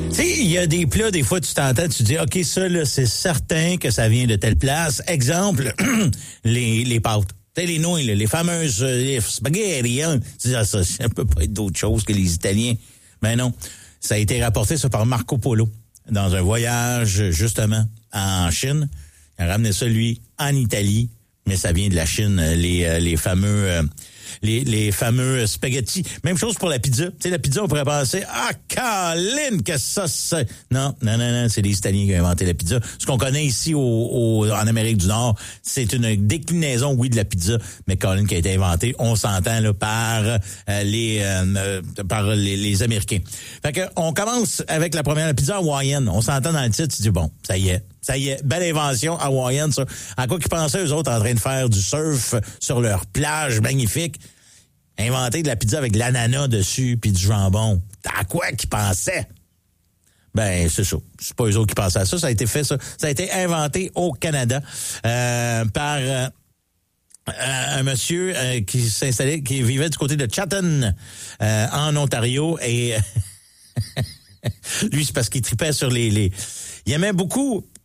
Tu sais, il y a des plats, des fois, tu t'entends, tu dis, OK, ça, là, c'est certain que ça vient de telle place. Exemple, les pâtes. Tu sais, les nouilles, là, les fameuses les spaghetti, hein. Tu dis, ça peut pas être d'autre chose que les Italiens. Mais non. Ça a été rapporté, ça, par Marco Polo, dans un voyage, justement, en Chine. Il a ramené ça, lui, en Italie. Mais ça vient de la Chine, les fameux... Les fameux spaghettis. Même chose pour la pizza. Tu sais, la pizza, on pourrait penser, Colin, que ça, c'est... Non, c'est les Italiens qui ont inventé la pizza. Ce qu'on connaît ici en Amérique du Nord, c'est une déclinaison, oui, de la pizza, mais Colin qui a été inventé, on s'entend là par les Américains. Fait que on commence avec la première, la pizza hawaïenne. On s'entend dans le titre, tu dis, bon, ça y est, belle invention hawaïenne, ça. À quoi qu'ils pensaient, eux autres, en train de faire du surf sur leur plage magnifique? Inventer de la pizza avec de l'ananas dessus puis du jambon. À quoi qu'ils pensaient? Ben, c'est ça. C'est pas eux autres qui pensaient à ça. Ça a été fait, ça. Ça a été inventé au Canada par un monsieur qui vivait du côté de Chatham, en Ontario. Et lui, c'est parce qu'il tripait sur il aimait beaucoup